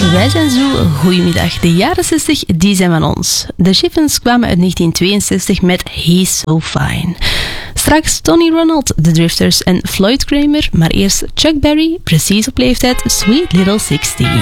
Wij zijn zo, goedemiddag. De jaren 60, die zijn van ons. De Chiffons kwamen uit 1962 met He's So Fine. Straks Tony Ronald, The Drifters en Floyd Kramer, maar eerst Chuck Berry, precies op leeftijd Sweet Little 16.